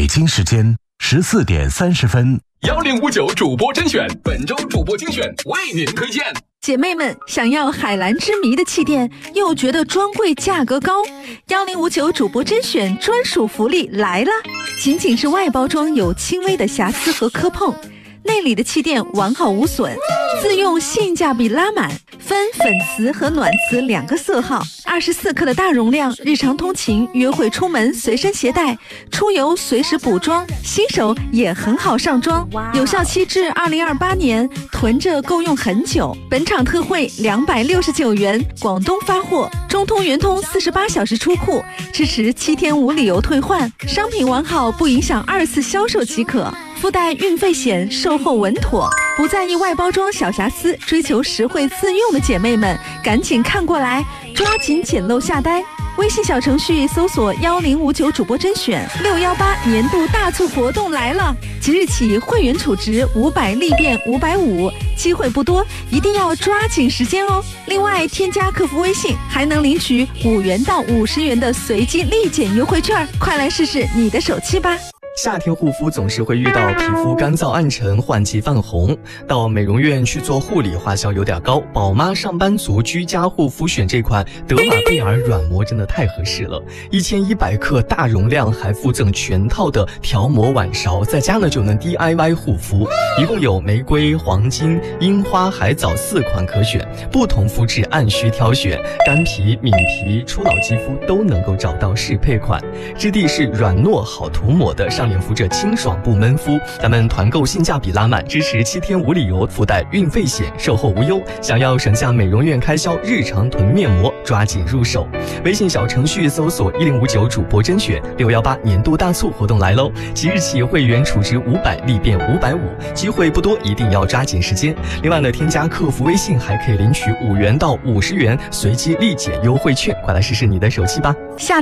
京时间14点30分 ，1059主播甄选，本周主播精选为您推荐。 姐妹们，想要海蓝之谜的气垫，又觉得专柜价格高，1059主播甄选专属福利来了！仅仅是外包装有轻微的瑕疵和磕碰，内里的气垫完好无损，自用性价比拉满，分粉瓷和暖瓷2个色号，24克的大容量，日常通勤、约会出门随身携带，出游随时补妆，新手也很好上妆，有效期至2028年，囤着够用很久。本场特惠269元，广东发货，中通圆通48小时出库，支持7天无理由退换，商品完好不影响2次销售即可。附带运费险，售后稳妥，不在意外包装小瑕疵，追求实惠自用的姐妹们，赶紧看过来，抓紧捡漏下单。微信小程序搜索1059主播甄选，618年度大促活动来了！即日起会员储值500立变550，机会不多，一定要抓紧时间哦。另外，添加客服微信还能领取5元到50元的随机立减优惠券，快来试试你的手气吧！ 夏天护肤总是会遇到皮肤干燥暗沉、换季泛红，到美容院去做护理花销有点高。宝妈上班族居家护肤选这款德玛贝尔软膜真的太合适了，1100克大容量，还附赠全套的调膜碗勺，在家呢就能 DIY 护肤。一共有玫瑰、黄金、樱花、海藻4款可选，不同肤质按需挑选，干皮、敏皮、初老肌肤都能够找到适配款，质地是软糯好涂抹的，上脸敷着清爽不闷肤。咱们团购性价比拉满，支持7天无理由，附带运费险，售后无忧。想要省下美容院开销，日常囤面膜，抓紧入手。微信小程序搜索1059主播甄选，618年度大促活动来喽！即日起会员储值500立变550，机会不多，一定要抓紧时间。另外呢，添加客服微信还可以领取5元到50元随机立减优惠券，快来试试你的手气吧！